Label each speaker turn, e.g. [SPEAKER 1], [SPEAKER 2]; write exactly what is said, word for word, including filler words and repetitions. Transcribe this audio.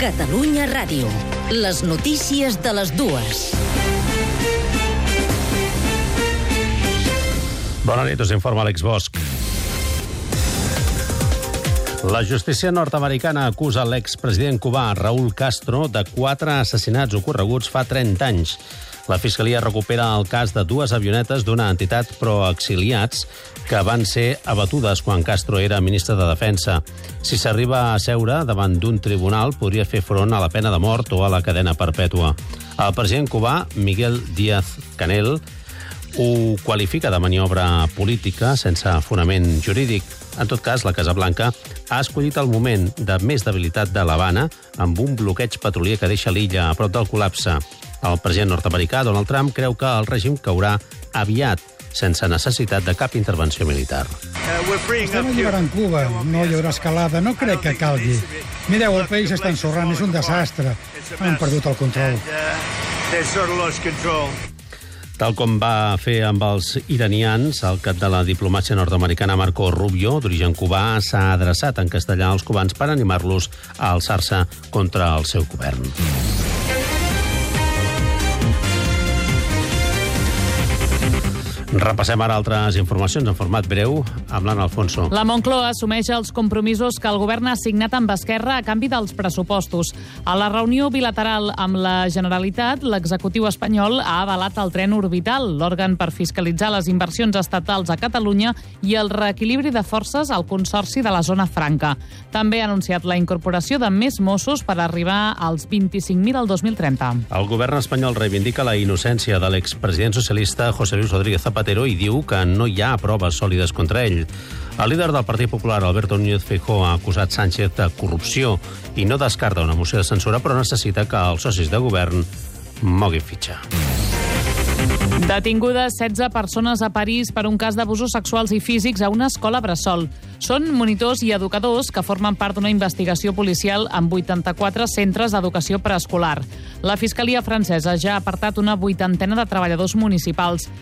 [SPEAKER 1] Catalunya Ràdio. Les notícies de les dues.
[SPEAKER 2] Bona nit, us informa Àlex Bosch. La justícia nord-americana acusa l'expresident cubà Raúl Castro de quatre assassinats ocorreguts fa trenta anys. La Fiscalia recupera el cas de dues avionetes d'una entitat pro-exiliats que van ser abatudes quan Castro era ministre de Defensa. Si s'arriba a seure davant d'un tribunal, podria fer front a la pena de mort o a la cadena perpètua. El president cubà, Miguel Díaz-Canel, ho qualifica de maniobra política sense fonament jurídic. En tot cas, la Casa Blanca ha escollit el moment de més debilitat de l'Havana amb un bloqueig petrolier que deixa l'illa a prop del col·lapse. El president nord-americà, Donald Trump, creu que el règim caurà aviat, sense necessitat de cap intervenció militar.
[SPEAKER 3] Estem alliberant Cuba, no hi haurà escalada, no crec que calgui. Mireu, el país està ensorrant, és un desastre. Han perdut el control.
[SPEAKER 2] Tal com va fer amb els iranians, el cap de la diplomàcia nord-americana Marco Rubio, d'origen cubà, s'ha adreçat en castellà als cubans per animar-los a alçar-se contra el seu govern. Repassem ara altres informacions en format breu amb l'Anna Alfonso.
[SPEAKER 4] La Moncloa assumeix els compromisos que el govern ha signat amb Esquerra a canvi dels pressupostos. A la reunió bilateral amb la Generalitat, l'executiu espanyol ha avalat el tren orbital, l'òrgan per fiscalitzar les inversions estatals a Catalunya i el reequilibri de forces al Consorci de la Zona Franca. També ha anunciat la incorporació de més Mossos per arribar als vint-i-cinc mil al dos mil trenta.
[SPEAKER 2] El govern espanyol reivindica la innocència de l'expresident socialista José Luis Rodríguez Zapatero i diu que no hi ha proves sòlides contra ell. El líder del Partit Popular, Alberto Núñez Feijóo, ha acusat Sánchez de corrupció i no descarta una moció de censura, però necessita que els socis de govern moguin fitxa.
[SPEAKER 4] Detingudes setze persones a París per un cas d'abusos sexuals i físics a una escola bressol. Són monitors i educadors que formen part d'una investigació policial amb vuitanta-quatre centres d'educació preescolar. La Fiscalia francesa ja ha apartat una vuitantena de treballadors municipals.